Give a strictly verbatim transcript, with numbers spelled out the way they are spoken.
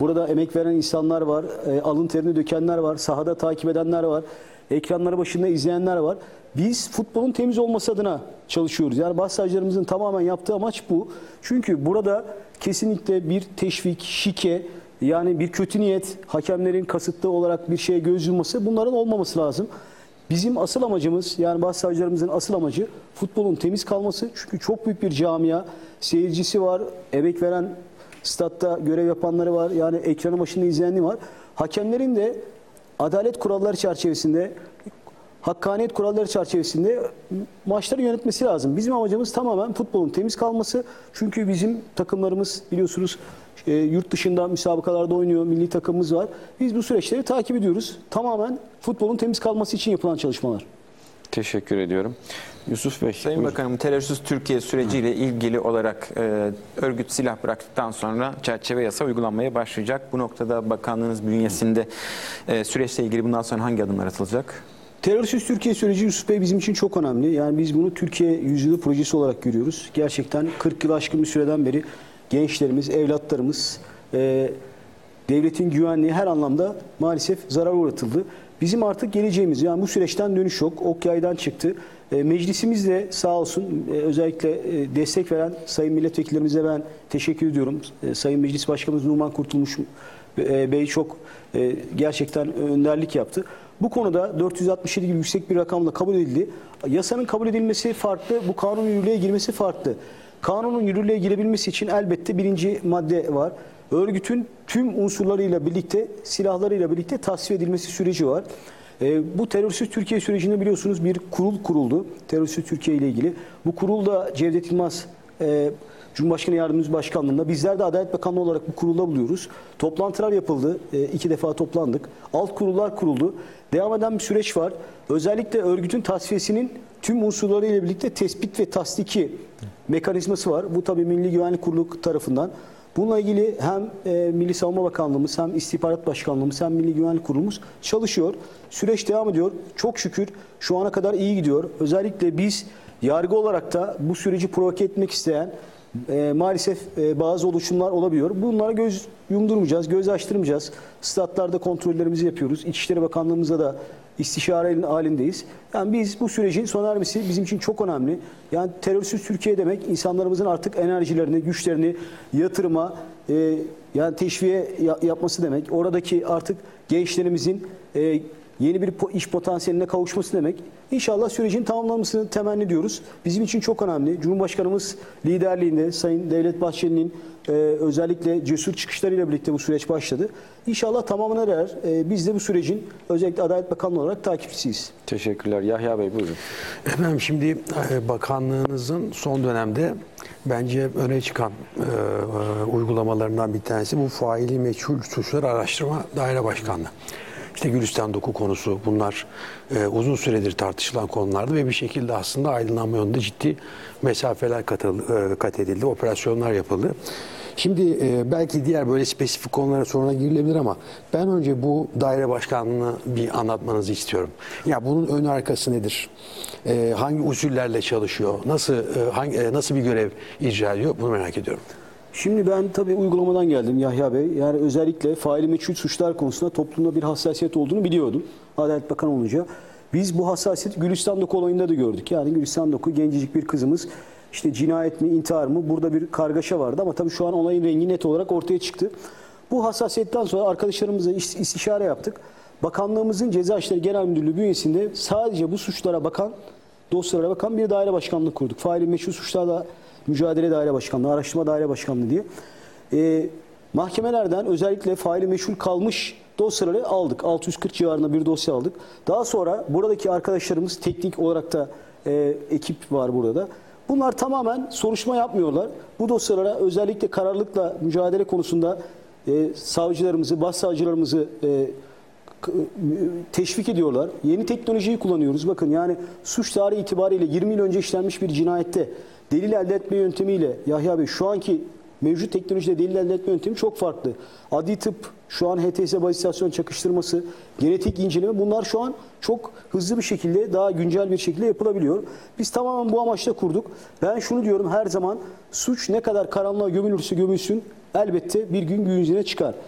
Burada emek veren insanlar var, e, alın terini dökenler var, sahada takip edenler var, ekranları başında izleyenler var. Biz futbolun temiz olması adına çalışıyoruz. Yani başsavcılarımızın tamamen yaptığı amaç bu. Çünkü burada kesinlikle bir teşvik, şike, yani bir kötü niyet, hakemlerin kasıtlı olarak bir şeye göz yumması, bunların olmaması lazım. Bizim asıl amacımız, yani başsavcılarımızın asıl amacı futbolun temiz kalması. Çünkü çok büyük bir camia, seyircisi var, emek veren, statta görev yapanları var, yani ekranın başında izleyenleri var. Hakemlerin de adalet kuralları çerçevesinde, hakkaniyet kuralları çerçevesinde maçları yönetmesi lazım. Bizim amacımız tamamen futbolun temiz kalması. Çünkü bizim takımlarımız biliyorsunuz e, yurt dışında müsabakalarda oynuyor, milli takımımız var. Biz bu süreçleri takip ediyoruz. Tamamen futbolun temiz kalması için yapılan çalışmalar. Teşekkür ediyorum. Yusuf Bey. Sayın buyurun. Bakanım, terörsüz Türkiye süreciyle ilgili olarak e, örgüt silah bıraktıktan sonra çerçeve yasa uygulanmaya başlayacak. Bu noktada bakanlığınız bünyesinde e, süreçle ilgili bundan sonra hangi adımlar atılacak? Terörsüz Türkiye süreci Yusuf Bey bizim için çok önemli. Yani biz bunu Türkiye yüzyılı projesi olarak görüyoruz. Gerçekten kırk yıl aşkın bir süreden beri gençlerimiz, evlatlarımız, e, devletin güvenliği her anlamda maalesef zarar uğratıldı. Bizim artık geleceğimiz, yani bu süreçten dönüş yok. Ok yaydan çıktı. E, meclisimiz de sağ olsun e, özellikle e, destek veren sayın milletvekillerimize ben teşekkür ediyorum. E, sayın Meclis Başkanımız Numan Kurtulmuş e, Bey çok e, gerçekten önderlik yaptı. Bu konuda dört yüz altmış yedi gibi yüksek bir rakamla kabul edildi. Yasanın kabul edilmesi farklı, bu kanun yürürlüğe girmesi farklı. Kanunun yürürlüğe girebilmesi için elbette birinci madde var. Örgütün tüm unsurlarıyla birlikte, silahlarıyla birlikte tasfiye edilmesi süreci var. E, bu terörsüz Türkiye sürecinde biliyorsunuz bir kurul kuruldu. Terörsüz Türkiye ile ilgili. Bu kurul da Cevdet Yılmaz e, Cumhurbaşkanı Yardımcısı Başkanlığı'nda, bizler de Adalet Bakanlığı olarak bu kurulda buluyoruz. Toplantılar yapıldı. E, iki defa toplandık. Alt kurullar kuruldu. Devam eden bir süreç var. Özellikle örgütün tasfiyesinin tüm unsurları ile birlikte tespit ve tasdiki mekanizması var. Bu tabii Milli Güvenlik Kurulu tarafından. Bununla ilgili hem e, Milli Savunma Bakanlığımız, hem İstihbarat Başkanlığımız, hem Milli Güvenlik Kurulumuz çalışıyor. Süreç devam ediyor. Çok şükür şu ana kadar iyi gidiyor. Özellikle biz yargı olarak da bu süreci provoke etmek isteyen e, maalesef e, bazı oluşumlar olabiliyor. Bunlara göz yumdurmayacağız, göz açtırmayacağız. Statlarda kontrollerimizi yapıyoruz. İçişleri Bakanlığımıza da istişare halindeyiz. Yani biz bu sürecin sona ermesi bizim için çok önemli. Yani terörsüz Türkiye demek insanlarımızın artık enerjilerini, güçlerini yatırıma, e, yani teşviğe yapması demek. Oradaki artık gençlerimizin e, yeni bir iş potansiyeline kavuşması demek. İnşallah sürecin tamamlanmasını temenni ediyoruz. Bizim için çok önemli. Cumhurbaşkanımız liderliğinde Sayın Devlet Bahçeli'nin e, özellikle cesur çıkışlarıyla birlikte bu süreç başladı. İnşallah tamamına erer. E, biz de bu sürecin özellikle Adalet Bakanlığı olarak takipçisiyiz. Teşekkürler. Yahya Bey buyurun. Efendim şimdi e, bakanlığınızın son dönemde bence öne çıkan e, e, uygulamalarından bir tanesi bu faili meçhul suçlar araştırma daire başkanlığı. İşte Gülistan Doku konusu, bunlar e, uzun süredir tartışılan konulardı ve bir şekilde aslında aydınlanma yönünde ciddi mesafeler katıl, e, kat edildi, operasyonlar yapıldı. Şimdi e, belki diğer böyle spesifik konulara sonra girilebilir ama ben önce bu daire başkanlığını bir anlatmanızı istiyorum. Ya bunun ön arkası nedir? E, hangi usullerle çalışıyor? Nasıl e, hangi, e, nasıl bir görev icra ediyor? Bunu merak ediyorum. Şimdi ben tabii uygulamadan geldim Yahya Bey. Yani özellikle faili meçhul suçlar konusunda toplumda bir hassasiyet olduğunu biliyordum. Adalet Bakanı olunca. Biz bu hassasiyeti Gülistan Doku olayında da gördük. Yani Gülistan Doku gencecik bir kızımız, işte cinayet mi, intihar mı? Burada bir kargaşa vardı ama tabii şu an olayın rengi net olarak ortaya çıktı. Bu hassasiyetten sonra arkadaşlarımızla istişare yaptık. Bakanlığımızın Ceza İşleri Genel Müdürlüğü bünyesinde sadece bu suçlara bakan, dosyalara bakan bir daire başkanlığı kurduk. Faili meçhul suçlarla Mücadele Daire Başkanlığı, Araştırma Daire Başkanlığı diye. Ee, mahkemelerden özellikle faili meçhul kalmış dosyaları aldık. altı yüz kırk civarında bir dosya aldık. Daha sonra buradaki arkadaşlarımız, teknik olarak da e, ekip var burada. Bunlar tamamen soruşturma yapmıyorlar. Bu dosyalara özellikle kararlılıkla mücadele konusunda e, savcılarımızı, başsavcılarımızı e, teşvik ediyorlar. Yeni teknolojiyi kullanıyoruz. Bakın yani suç tarihi itibariyle yirmi yıl önce işlenmiş bir cinayette delil elde etme yöntemiyle Yahya Bey şu anki mevcut teknolojide delil elde etme yöntemi çok farklı. Adli tıp, şu an H T S bazistasyon çakıştırması, genetik inceleme, bunlar şu an çok hızlı bir şekilde, daha güncel bir şekilde yapılabiliyor. Biz tamamen bu amaçla kurduk. Ben şunu diyorum her zaman, suç ne kadar karanlığa gömülürse gömülsün elbette bir gün gün yüzüne çıkar.